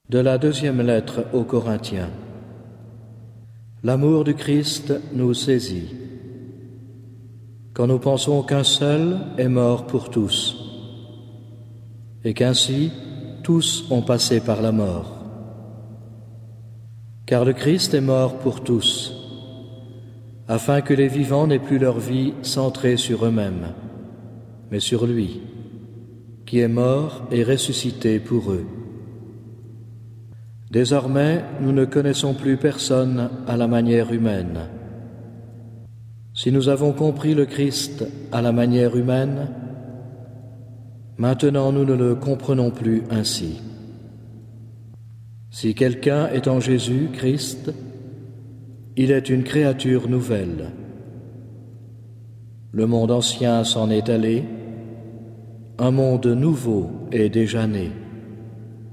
De la deuxième lettre aux Corinthiens. L'amour du Christ nous saisit. Quand nous pensons qu'un seul est mort pour tous, et qu'ainsi tous ont passé par la mort. Car le Christ est mort pour tous, afin que les vivants n'aient plus leur vie centrée sur eux-mêmes, mais sur lui, qui est mort et ressuscité pour eux. Désormais, nous ne connaissons plus personne à la manière humaine. Si nous avons compris le Christ à la manière humaine, maintenant nous ne le comprenons plus ainsi. Si quelqu'un est en Jésus-Christ, il est une créature nouvelle. Le monde ancien s'en est allé, un monde nouveau est déjà né.